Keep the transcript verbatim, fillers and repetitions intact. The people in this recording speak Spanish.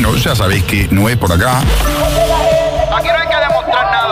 bueno, ya sabéis que Noé por acá. Aquí no hay que demostrar nada.